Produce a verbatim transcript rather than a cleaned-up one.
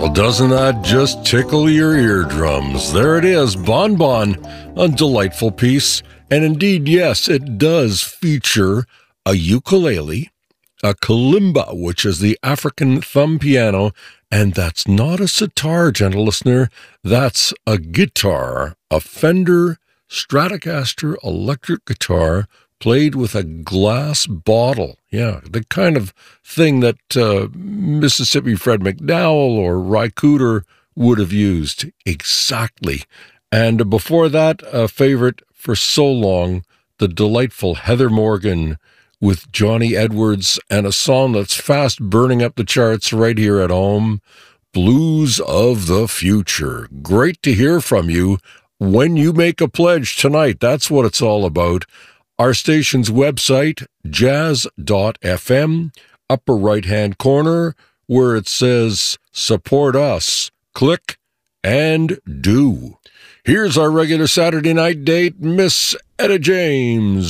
Well, doesn't that just tickle your eardrums? There it is, Bon Bon, a delightful piece. And indeed, yes, it does feature a ukulele, a kalimba, which is the African thumb piano, and that's not a sitar, gentle listener. That's a guitar, a Fender Stratocaster electric guitar played with a glass bottle. Yeah, the kind of thing that uh, Mississippi Fred McDowell or Ry Cooder would have used. Exactly. And before that, a favorite for so long, the delightful Heather Morgan with Johnny Edwards, and a song that's fast burning up the charts right here at home, Blues of the Future. Great to hear from you when you make a pledge tonight. That's what it's all about. Our station's website, jazz dot f m, upper right-hand corner, where it says, support us. Click and do. Here's our regular Saturday night date, Miss Etta James.